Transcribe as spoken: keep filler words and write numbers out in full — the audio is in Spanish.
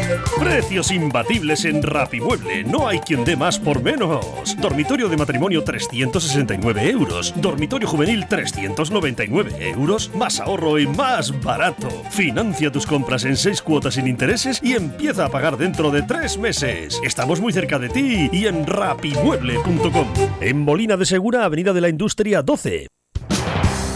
Precios imbatibles en Rapimueble. No hay quien dé más por menos. Dormitorio de matrimonio trescientos sesenta y nueve euros. Dormitorio juvenil trescientos noventa y nueve euros. Más ahorro y más barato. Financia tus compras en seis cuotas sin intereses y empieza a pagar dentro de tres meses. Estamos muy cerca de ti y en rapimueble punto com. En Molina de Segura, Avenida de la Industria doce.